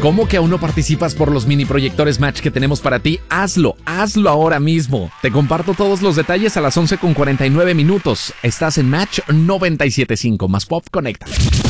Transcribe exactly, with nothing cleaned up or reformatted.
¿Cómo que aún no participas por los mini proyectores Match que tenemos para ti? Hazlo, hazlo ahora mismo. Te comparto todos los detalles a las once con cuarenta y nueve minutos. Estás en Match noventa y siete punto cinco, más Pop Conecta.